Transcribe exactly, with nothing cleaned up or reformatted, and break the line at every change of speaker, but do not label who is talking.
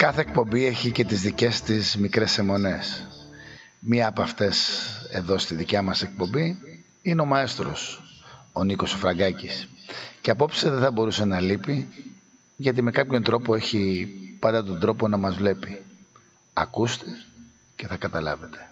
Κάθε εκπομπή έχει και τις δικές της μικρές αιμονές. Μία από αυτές εδώ στη δικιά μας εκπομπή είναι ο μαέστρος, ο Νίκος ο Φραγκάκης. Και απόψε δεν θα μπορούσε να λείπει, γιατί με κάποιον τρόπο έχει πάντα τον τρόπο να μας βλέπει. Ακούστε και θα καταλάβετε.